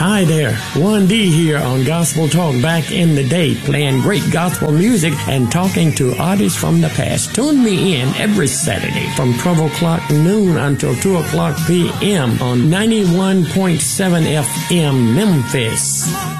Hi there, 1D here on Gospel Talk Back in the Day, playing great gospel music and talking to artists from the past. Tune me in every Saturday from 12 o'clock noon until 2 o'clock p.m. on 91.7 FM Memphis.